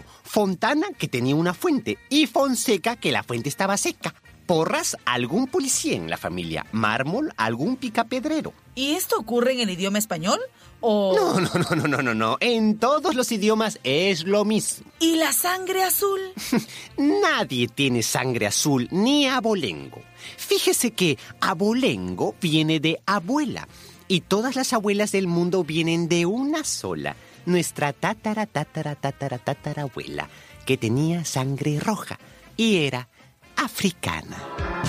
lado. Fontana, que tenía una fuente. Y Fonseca, que la fuente estaba seca. Porras, algún policía en la familia. Mármol, algún picapedrero. ¿Y esto ocurre en el idioma español? ¿O...? No. En todos los idiomas es lo mismo. ¿Y la sangre azul? Nadie tiene sangre azul, ni abolengo. Fíjese que abolengo viene de abuela. Y todas las abuelas del mundo vienen de una sola. Nuestra tatarabuela, que tenía sangre roja y era africana.